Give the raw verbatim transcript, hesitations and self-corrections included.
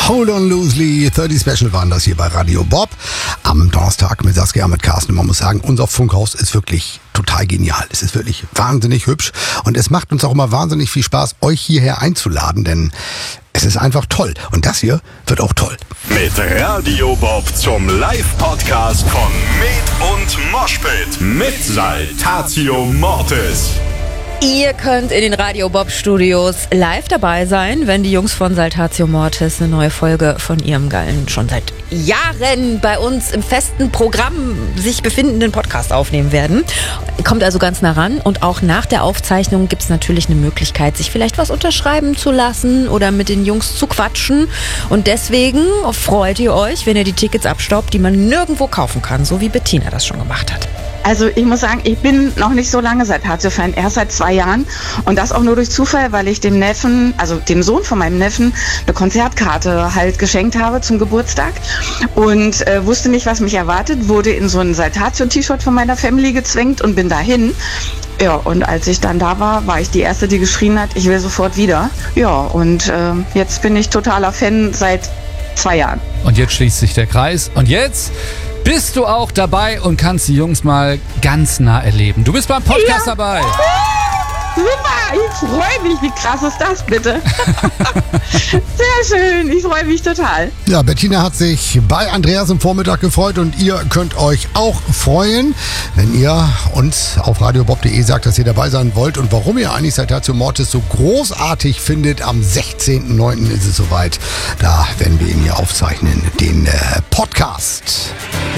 Hold on Loosely, dreißig Special waren das hier bei Radio Bob. Am Donnerstag mit Saskia, mit Carsten. Und man muss sagen, unser Funkhaus ist wirklich total genial. Es ist wirklich wahnsinnig hübsch. Und es macht uns auch immer wahnsinnig viel Spaß, euch hierher einzuladen, denn es ist einfach toll. Und das hier wird auch toll. Mit Radio Bob zum Live-Podcast von Med und Moshpit mit Saltatio Mortis. Ihr könnt in den Radio Bob Studios live dabei sein, wenn die Jungs von Saltatio Mortis eine neue Folge von ihrem geilen, schon seit Jahren bei uns im festen Programm sich befindenden Podcast aufnehmen werden. Kommt also ganz nah ran, und auch nach der Aufzeichnung gibt es natürlich eine Möglichkeit, sich vielleicht was unterschreiben zu lassen oder mit den Jungs zu quatschen. Und deswegen freut ihr euch, wenn ihr die Tickets abstaubt, die man nirgendwo kaufen kann, so wie Bettina das schon gemacht hat. Also ich muss sagen, ich bin noch nicht so lange Saltatio-Fan, erst seit zwei Jahren, und das auch nur durch Zufall, weil ich dem Neffen, also dem Sohn von meinem Neffen, eine Konzertkarte halt geschenkt habe zum Geburtstag und äh, wusste nicht, was mich erwartet, wurde in so ein Saltatio-T-Shirt von meiner Family gezwängt und bin dahin. Ja, und als ich dann da war, war ich die Erste, die geschrien hat, ich will sofort wieder. Ja, und äh, jetzt bin ich totaler Fan seit zwei Jahren. Und jetzt schließt sich der Kreis. Und jetzt bist du auch dabei und kannst die Jungs mal ganz nah erleben. Du bist beim Podcast ja dabei. Super, ich freue mich. Wie krass ist das bitte? Sehr schön, ich freue mich total. Ja, Bettina hat sich bei Andreas im Vormittag gefreut, und ihr könnt euch auch freuen, wenn ihr uns auf radiobob punkt de sagt, dass ihr dabei sein wollt und warum ihr eigentlich Saltatio Mortis so großartig findet. Am sechzehnten neunten ist es soweit. Da werden wir ihn hier aufzeichnen, den äh, Podcast.